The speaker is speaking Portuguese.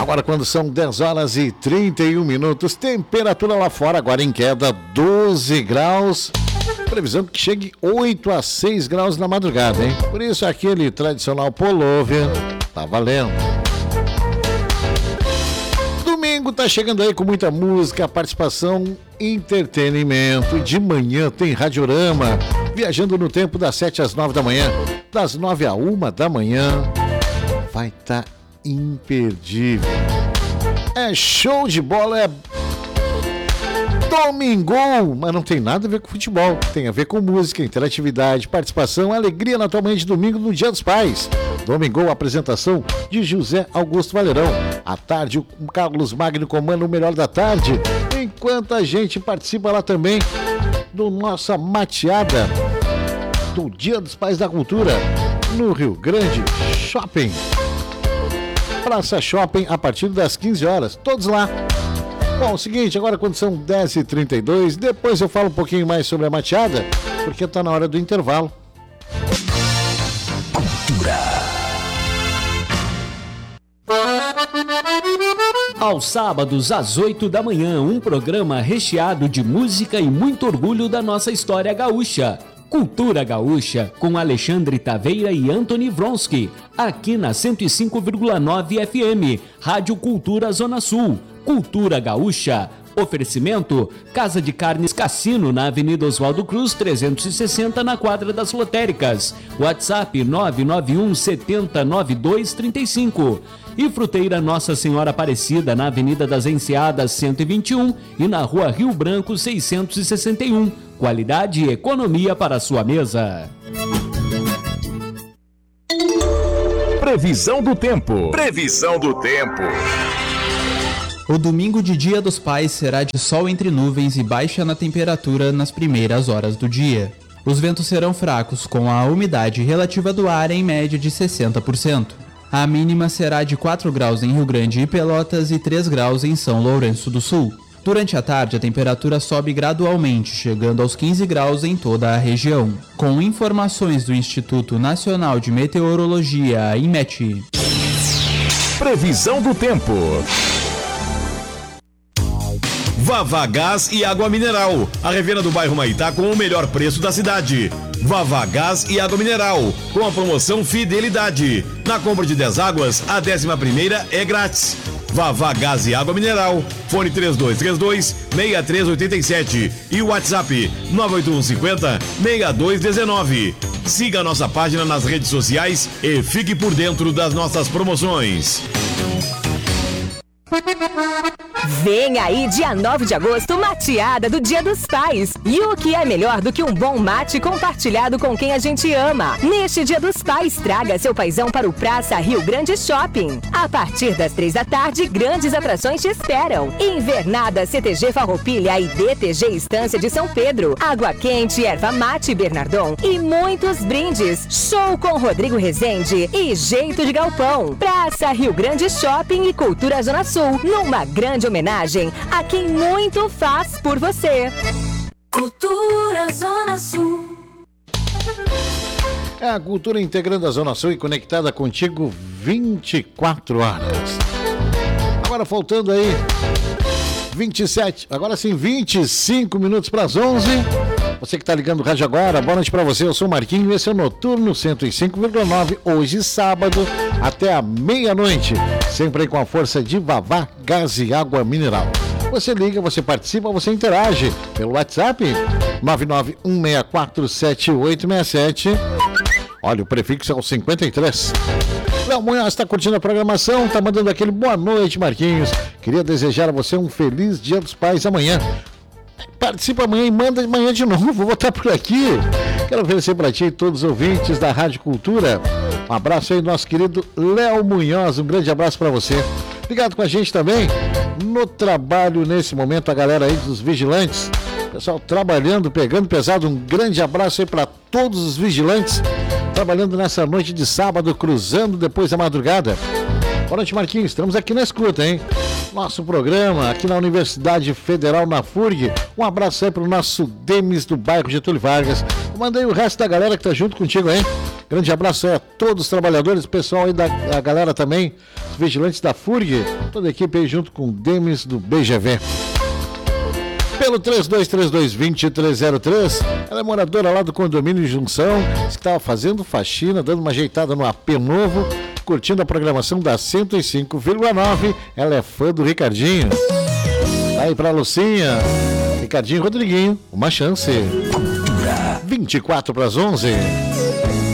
Agora quando são 10 horas e 31 minutos, temperatura lá fora agora em queda 12 graus. Previsão que chegue 8 a 6 graus na madrugada, hein? Por isso aquele tradicional pullover tá valendo. Domingo tá chegando aí com muita música, participação, entretenimento. De manhã tem Radiorama, viajando no tempo das 7 às 9 da manhã, das 9 à 1 da manhã. Vai tá imperdível. É show de bola, é Domingão, mas não tem nada a ver com futebol. Tem a ver com música, interatividade, participação, alegria na tua manhã de domingo no Dia dos Pais. Domingão, apresentação de José Augusto Valerão. À tarde, o Carlos Magno comanda o melhor da tarde. Enquanto a gente participa lá também do nossa mateada do Dia dos Pais da Cultura no Rio Grande Shopping. Praça Shopping a partir das 15 horas. Todos lá. Bom, é o seguinte, agora quando são 10h32, depois eu falo um pouquinho mais sobre a mateada, porque tá na hora do intervalo. Cultura. Aos sábados, às 8 da manhã, um programa recheado de música e muito orgulho da nossa história gaúcha. Cultura Gaúcha, com Alexandre Taveira e Anthony Vronsky, aqui na 105,9 FM, Rádio Cultura Zona Sul. Cultura Gaúcha. Oferecimento: Casa de Carnes Cassino, na Avenida Oswaldo Cruz, 360, na Quadra das Lotéricas. WhatsApp 991 70 9235. E Fruteira Nossa Senhora Aparecida, na Avenida das Enseadas, 121 e na Rua Rio Branco, 661. Qualidade e economia para a sua mesa. Previsão do tempo. Previsão do tempo. O domingo de Dia dos Pais será de sol entre nuvens e baixa na temperatura nas primeiras horas do dia. Os ventos serão fracos, com a umidade relativa do ar em média de 60%. A mínima será de 4 graus em Rio Grande e Pelotas e 3 graus em São Lourenço do Sul. Durante a tarde, a temperatura sobe gradualmente, chegando aos 15 graus em toda a região. Com informações do Instituto Nacional de Meteorologia, INMET. Previsão do tempo. Vavá Gás e Água Mineral, a revenda do bairro Maitá com o melhor preço da cidade. Vavá Gás e Água Mineral, com a promoção Fidelidade. Na compra de 10 águas, a 11ª é grátis. Vavá Gás e Água Mineral, fone 3232-6387 e o WhatsApp 98150-6219. Siga a nossa página nas redes sociais e fique por dentro das nossas promoções. Vem aí, dia 9 de agosto, mateada do Dia dos Pais. E o que é melhor do que um bom mate compartilhado com quem a gente ama? Neste Dia dos Pais, traga seu paizão para o Praça Rio Grande Shopping. A partir das 3 da tarde, grandes atrações te esperam. Invernada CTG Farroupilha e DTG Estância de São Pedro. Água quente, erva mate Bernardon e muitos brindes. Show com Rodrigo Rezende e Jeito de Galpão. Praça Rio Grande Shopping e Cultura Zona Sul, numa grande homenagem a quem muito faz por você. Cultura Zona Sul. É a cultura integrando a Zona Sul e conectada contigo 24 horas. Agora faltando aí 25 minutos para as 11. Você que está ligando o rádio agora, boa noite para você, eu sou o Marquinho, esse é o Noturno 105,9, hoje sábado, até a meia-noite, sempre aí com a força de Vavá Gás e Água Mineral. Você liga, você participa, você interage pelo WhatsApp 991647867. Olha, o prefixo é o 53. Léo Munhoz está curtindo a programação, está mandando aquele boa noite, Marquinhos. Queria desejar a você um feliz Dia dos Pais amanhã. Participa amanhã e manda amanhã de novo, vou botar por aqui. Quero oferecer para ti e todos os ouvintes da Rádio Cultura. Um abraço aí, nosso querido Léo Munhoz, um grande abraço para você. Ligado com a gente também no trabalho nesse momento, a galera aí dos vigilantes. Pessoal trabalhando, pegando pesado, um grande abraço aí para todos os vigilantes. Trabalhando nessa noite de sábado, cruzando depois da madrugada. Boa noite, Marquinhos, estamos aqui na escuta, hein? Nosso programa aqui na Universidade Federal, na FURG. Um abraço aí pro nosso Demis do bairro Getúlio Vargas. Eu mandei o resto da galera que tá junto contigo aí. Grande abraço aí a todos os trabalhadores, pessoal aí a galera também, os vigilantes da FURG, toda a equipe aí junto com o Demis do BGV. Pelo 3232-2303, ela é moradora lá do condomínio Junção, que estava fazendo faxina, dando uma ajeitada no AP novo, curtindo a programação da 105,9. Ela é fã do Ricardinho. Tá aí pra Lucinha. Ricardinho e Rodriguinho, uma chance. 24 para as 11.